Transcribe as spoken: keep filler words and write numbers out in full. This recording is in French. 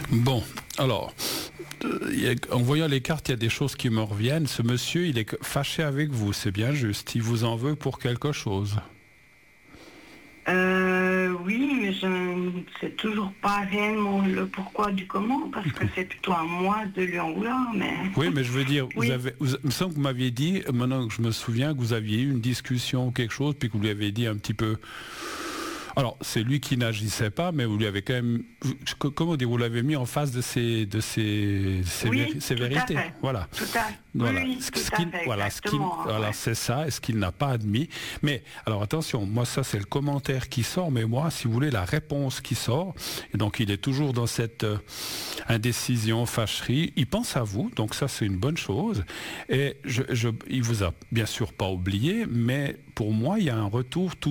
Bon, alors, euh, en voyant les cartes, il y a des choses qui me reviennent. Ce monsieur, il est fâché avec vous, c'est bien juste. Il vous en veut pour quelque chose. Euh, oui, mais je ne sais toujours pas réellement le pourquoi du comment, parce que c'est plutôt à moi de lui en vouloir, mais... Oui, mais je veux dire, oui. vous avez, vous, il me semble que vous m'aviez dit, maintenant que je me souviens, que vous aviez eu une discussion ou quelque chose, puis que vous lui avez dit un petit peu... Alors, c'est lui qui n'agissait pas, mais vous lui avez quand même... Comment dire, vous l'avez mis en face de ses, de ses, ses, oui, véri- ses tout vérités. À fait. Voilà. Tout à fait. Voilà, oui, ce, tout ce à qui, fait, voilà, ce qui, voilà, ouais. c'est ça, et ce qu'il n'a pas admis. Mais alors attention, moi ça c'est le commentaire qui sort, mais moi, si vous voulez, la réponse qui sort. Et donc il est toujours dans cette euh, indécision, fâcherie. Il pense à vous, donc ça c'est une bonne chose. Et je, je, il vous a bien sûr pas oublié, mais pour moi il y a un retour tout